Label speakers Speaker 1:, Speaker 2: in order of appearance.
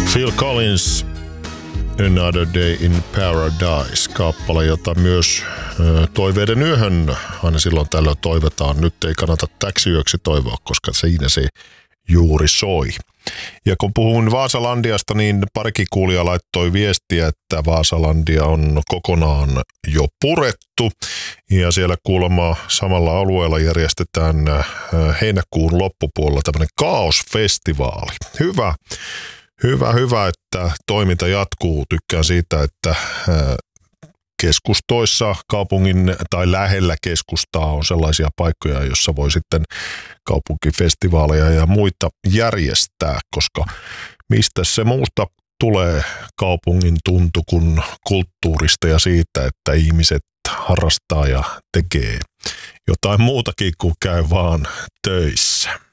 Speaker 1: Phil Collins, Another Day in Paradise, kappale, jota myös toiveiden yöhön aina silloin tällöin toivotaan. Nyt ei kannata täksi yöksi toivoa, koska siinä se juuri soi. Ja kun puhun Vaasalandiasta, niin parikin kuulija laittoi viestiä, että Vaasalandia on kokonaan jo purettu. Ja siellä kuulemma samalla alueella järjestetään heinäkuun loppupuolella tämmöinen kaosfestivaali. Hyvä, että toiminta jatkuu. Tykkään siitä, että keskustoissa kaupungin tai lähellä keskustaa on sellaisia paikkoja, jossa voi sitten kaupunkifestivaaleja ja muita järjestää, koska mistä se muusta tulee kaupungin tuntu kuin kulttuurista ja siitä, että ihmiset harrastaa ja tekee jotain muutakin kuin käy vaan töissä.